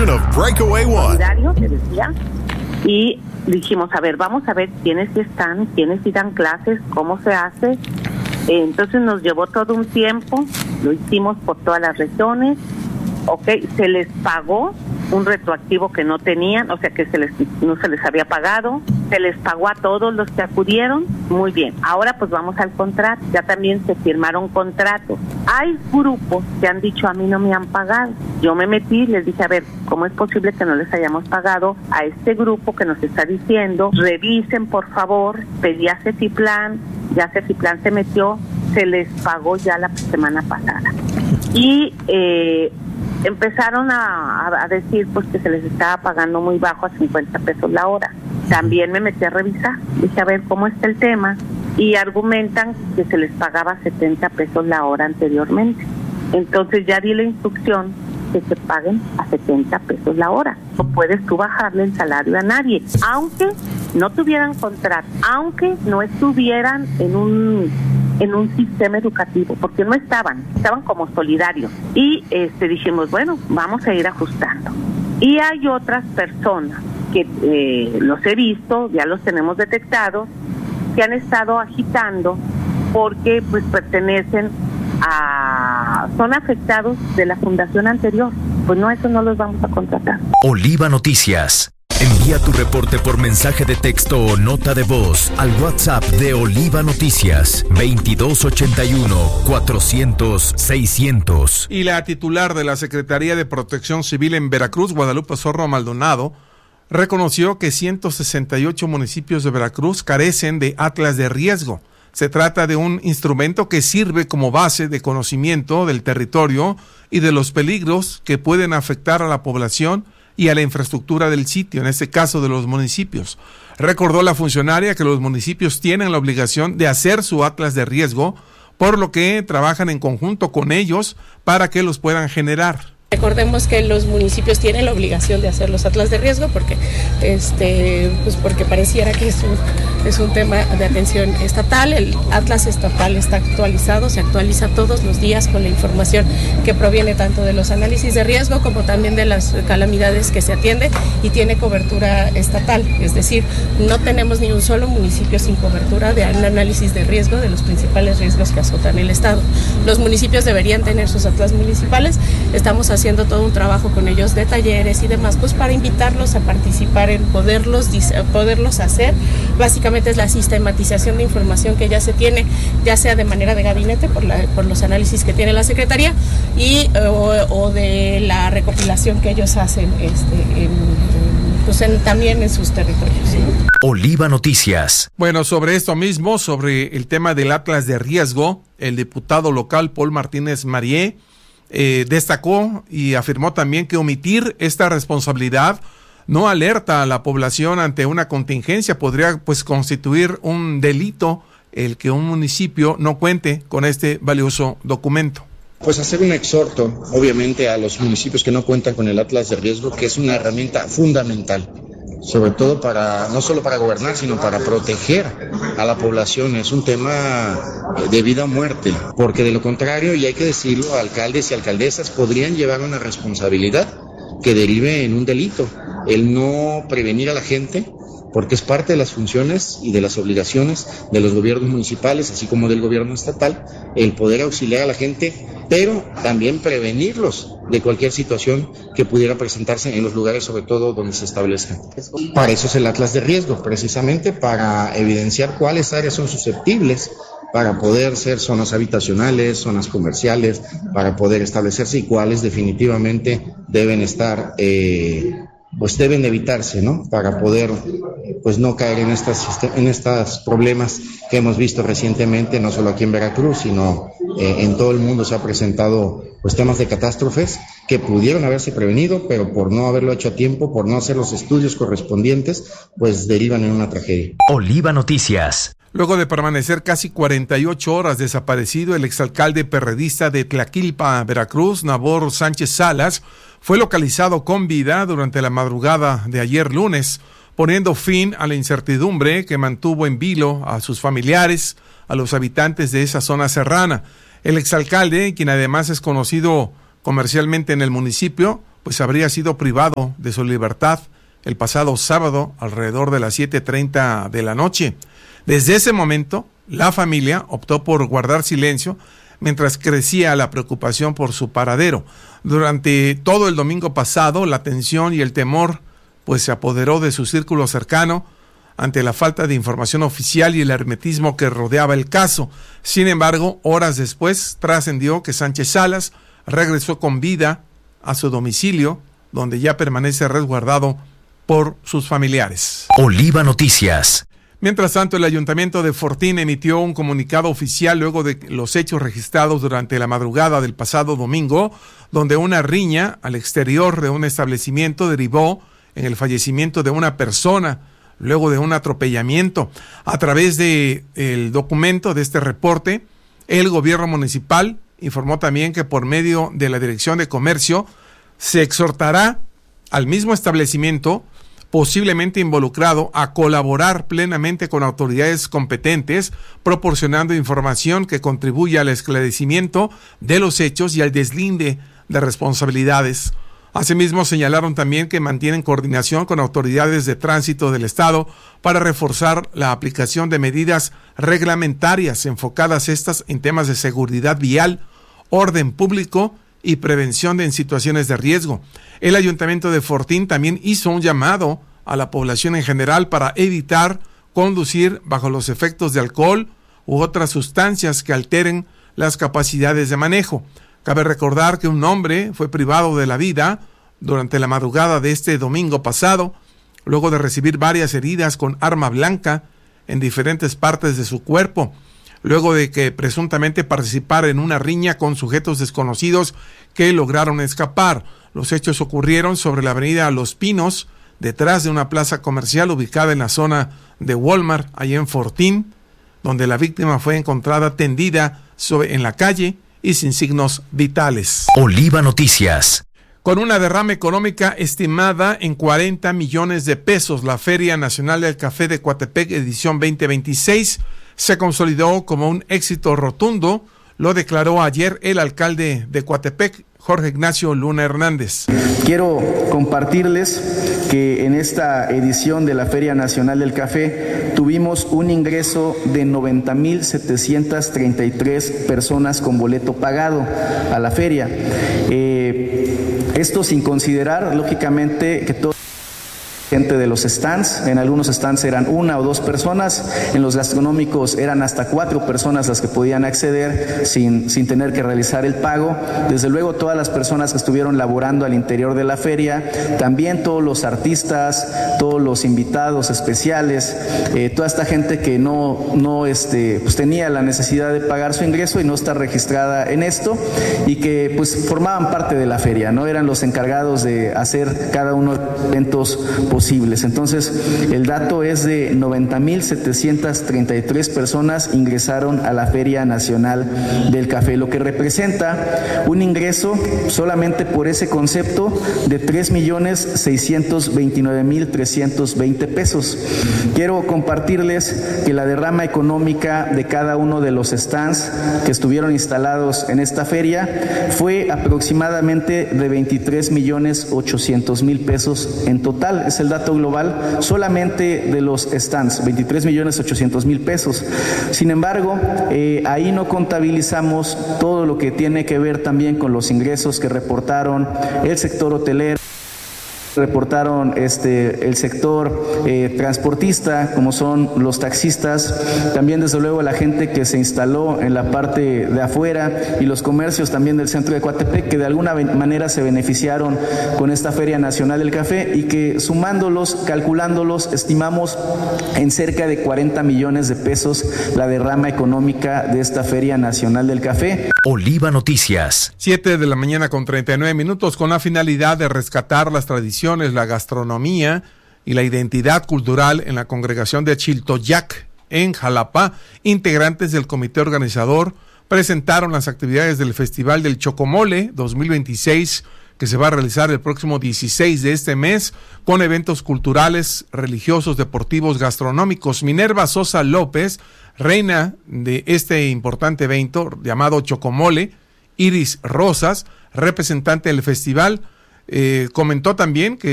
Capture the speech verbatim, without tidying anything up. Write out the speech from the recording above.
afternoon of Breakaway One. Te decía, y dijimos, a ver, vamos a ver quiénes están, quiénes sí dan clases, cómo se hace. Entonces nos llevó todo un tiempo, lo hicimos por todas las regiones, ok, se les pagó un retroactivo que no tenían, o sea que se les no se les había pagado, se les pagó a todos los que acudieron, muy bien. Ahora pues vamos al contrato, ya también se firmaron contratos. Hay grupos que han dicho, a mí no me han pagado. Yo me metí, les dije, a ver, ¿cómo es posible que no les hayamos pagado a este grupo que nos está diciendo? Revisen, por favor, pedí a Cefiplan, ya Cefiplan se metió, se les pagó ya la semana pasada. Y eh, empezaron a, a decir pues que se les estaba pagando muy bajo, a cincuenta pesos la hora. También me metí a revisar, dije a ver cómo está el tema, y argumentan que se les pagaba setenta pesos la hora anteriormente. Entonces ya di la instrucción que se paguen a setenta pesos la hora. No puedes tú bajarle el salario a nadie, aunque no tuvieran contrato, aunque no estuvieran en un en un sistema educativo, porque no estaban, estaban como solidarios. Y este dijimos, bueno, vamos a ir ajustando. Y hay otras personas que eh, los he visto, ya los tenemos detectados, que han estado agitando porque pues pertenecen a, son afectados de la fundación anterior. Pues no, eso no los vamos a contratar. Oliva Noticias. Envía tu reporte por mensaje de texto o nota de voz al WhatsApp de Oliva Noticias veintidós ochenta y uno cuatrocientos seiscientos. Y la titular de la Secretaría de Protección Civil en Veracruz, Guadalupe Zorro Maldonado, reconoció que ciento sesenta y ocho municipios de Veracruz carecen de atlas de riesgo. Se trata de un instrumento que sirve como base de conocimiento del territorio y de los peligros que pueden afectar a la población y a la infraestructura del sitio, en este caso de los municipios. Recordó la funcionaria que los municipios tienen la obligación de hacer su atlas de riesgo, por lo que trabajan en conjunto con ellos para que los puedan generar. Recordemos que los municipios tienen la obligación de hacer los atlas de riesgo porque este pues porque pareciera que es un, es un tema de atención estatal. El atlas estatal está actualizado, se actualiza todos los días con la información que proviene tanto de los análisis de riesgo como también de las calamidades que se atiende, y tiene cobertura estatal, es decir, no tenemos ni un solo municipio sin cobertura de un análisis de riesgo de los principales riesgos que azotan el estado. Los municipios deberían tener sus atlas municipales. Estamos haciendo todo un trabajo con ellos de talleres y demás, pues para invitarlos a participar en poderlos, poderlos hacer. Básicamente es la sistematización de información que ya se tiene, ya sea de manera de gabinete por, la, por los análisis que tiene la Secretaría y o, o de la recopilación que ellos hacen este, en, pues en, también en sus territorios. ¿Sí? Oliva Noticias. Bueno, sobre esto mismo, sobre el tema del atlas de riesgo, el diputado local Paul Martínez Marié Eh, destacó y afirmó también que omitir esta responsabilidad no alerta a la población ante una contingencia. Podría pues constituir un delito el que un municipio no cuente con este valioso documento. Pues hacer un exhorto, obviamente, a los municipios que no cuentan con el atlas de riesgo, que es una herramienta fundamental, sobre todo para, no solo para gobernar, sino para proteger a la población. Es un tema de vida o muerte, porque de lo contrario, y hay que decirlo, alcaldes y alcaldesas podrían llevar una responsabilidad que derive en un delito, el no prevenir a la gente, porque es parte de las funciones y de las obligaciones de los gobiernos municipales, así como del gobierno estatal, el poder auxiliar a la gente, pero también prevenirlos de cualquier situación que pudiera presentarse en los lugares, sobre todo donde se establezcan. Para eso es el atlas de riesgo, precisamente para evidenciar cuáles áreas son susceptibles, para poder ser zonas habitacionales, zonas comerciales, para poder establecerse, y cuáles definitivamente deben estar, eh, pues deben evitarse, ¿no? Para poder, pues no caer en estas, en estos problemas que hemos visto recientemente, no solo aquí en Veracruz, sino eh, en todo el mundo se ha presentado pues temas de catástrofes que pudieron haberse prevenido, pero por no haberlo hecho a tiempo, por no hacer los estudios correspondientes, pues derivan en una tragedia. Oliva Noticias. Luego de permanecer casi cuarenta y ocho horas desaparecido, el exalcalde perredista de Tlaquilpa, Veracruz, Nabor Sánchez Salas, fue localizado con vida durante la madrugada de ayer lunes, poniendo fin a la incertidumbre que mantuvo en vilo a sus familiares, a los habitantes de esa zona serrana. El exalcalde, quien además es conocido comercialmente en el municipio, pues habría sido privado de su libertad el pasado sábado alrededor de las siete treinta de la noche. Desde ese momento, la familia optó por guardar silencio mientras crecía la preocupación por su paradero. Durante todo el domingo pasado, la tensión y el temor pues se apoderó de su círculo cercano ante la falta de información oficial y el hermetismo que rodeaba el caso. Sin embargo, horas después trascendió que Sánchez Salas regresó con vida a su domicilio, donde ya permanece resguardado por sus familiares. Oliva Noticias. Mientras tanto, el Ayuntamiento de Fortín emitió un comunicado oficial luego de los hechos registrados durante la madrugada del pasado domingo, donde una riña al exterior de un establecimiento derivó en el fallecimiento de una persona luego de un atropellamiento. A través de el documento de este reporte, el gobierno municipal informó también que por medio de la Dirección de Comercio se exhortará al mismo establecimiento posiblemente involucrado a colaborar plenamente con autoridades competentes, proporcionando información que contribuya al esclarecimiento de los hechos y al deslinde de responsabilidades. Asimismo, señalaron también que mantienen coordinación con autoridades de tránsito del Estado para reforzar la aplicación de medidas reglamentarias enfocadas estas en temas de seguridad vial, orden público y prevención de en situaciones de riesgo. El Ayuntamiento de Fortín también hizo un llamado a la población en general para evitar conducir bajo los efectos de alcohol u otras sustancias que alteren las capacidades de manejo. Cabe recordar que un hombre fue privado de la vida durante la madrugada de este domingo pasado, luego de recibir varias heridas con arma blanca en diferentes partes de su cuerpo, luego de que presuntamente participara en una riña con sujetos desconocidos que lograron escapar. Los hechos ocurrieron sobre la avenida Los Pinos, detrás de una plaza comercial ubicada en la zona de Walmart, allí en Fortín, donde la víctima fue encontrada tendida sobre, en la calle y sin signos vitales. Oliva Noticias. Con una derrama económica estimada en cuarenta millones de pesos, la Feria Nacional del Café de Coatepec edición veinte veintiséis se consolidó como un éxito rotundo, lo declaró ayer el alcalde de Coatepec, Jorge Ignacio Luna Hernández. Quiero compartirles que en esta edición de la Feria Nacional del Café tuvimos un ingreso de noventa mil setecientas treinta y tres personas con boleto pagado a la feria. Eh, esto sin considerar, lógicamente, que todo gente de los stands. En algunos stands eran una o dos personas, en los gastronómicos eran hasta cuatro personas las que podían acceder sin, sin tener que realizar el pago. Desde luego todas las personas que estuvieron laborando al interior de la feria, también todos los artistas, todos los invitados especiales, eh, toda esta gente que no, no este, pues tenía la necesidad de pagar su ingreso y no está registrada en esto, y que pues formaban parte de la feria, ¿no? Eran los encargados de hacer cada uno de los eventos posibles. Entonces, el dato es de noventa mil setecientas treinta y tres personas ingresaron a la Feria Nacional del Café, lo que representa un ingreso solamente por ese concepto de tres millones seiscientos veintinueve mil trescientos veinte pesos. Quiero compartirles que la derrama económica de cada uno de los stands que estuvieron instalados en esta feria fue aproximadamente de veintitrés millones ochocientos mil pesos en total. Es el dato global solamente de los stands, veintitrés millones ochocientos mil pesos. Sin embargo, eh, ahí no contabilizamos todo lo que tiene que ver también con los ingresos que reportaron el sector hotelero, reportaron este el sector eh, transportista, como son los taxistas, también desde luego la gente que se instaló en la parte de afuera y los comercios también del centro de Coatepec, que de alguna manera se beneficiaron con esta Feria Nacional del Café y que sumándolos, calculándolos, estimamos en cerca de cuarenta millones de pesos la derrama económica de esta Feria Nacional del Café. Oliva Noticias. siete de la mañana con treinta y nueve minutos, con la finalidad de rescatar las tradiciones, la gastronomía y la identidad cultural en la congregación de Chiltoyac, en Jalapa. Integrantes del comité organizador presentaron las actividades del Festival del Chocomole dos mil veintiséis, que se va a realizar el próximo dieciséis de este mes, con eventos culturales, religiosos, deportivos, gastronómicos. Minerva Sosa López, reina de este importante evento llamado Chocomole, Iris Rosas, representante del festival, Eh, comentó también que